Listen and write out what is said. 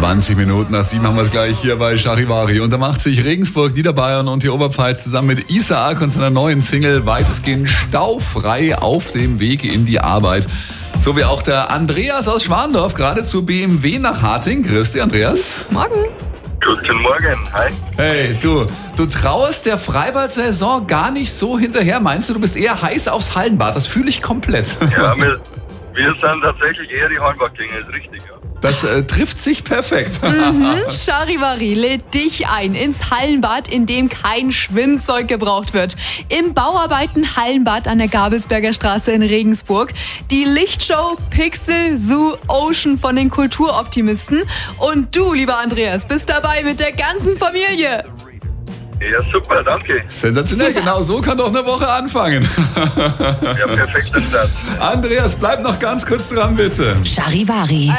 20 Minuten nach 7 haben wir es gleich hier bei Charivari. Und da macht sich Regensburg, Niederbayern und die Oberpfalz zusammen mit Isaak und seiner neuen Single weitestgehend staufrei auf dem Weg in die Arbeit. So wie auch der Andreas aus Schwandorf, gerade zu BMW nach Harting. Grüß dich, Andreas. Morgen. Guten Morgen, hi. Hey, du trauerst der Freibad-Saison gar nicht so hinterher. Meinst du bist eher heiß aufs Hallenbad? Das fühle ich komplett. Ja, wir sind tatsächlich eher die Hallenbadgänger, ist richtig, ja. Das trifft sich perfekt. Charivari lädt dich ein ins Hallenbad, in dem kein Schwimmzeug gebraucht wird. Im Bauarbeiten Hallenbad an der Gabelsberger Straße in Regensburg. Die Lichtshow Pixel Zoo Ocean von den Kulturoptimisten. Und du, lieber Andreas, bist dabei mit der ganzen Familie. Ja, super, danke. Sensationell, genau so kann doch eine Woche anfangen. Ja, perfekter Start. Andreas, bleib noch ganz kurz dran, bitte. Charivari.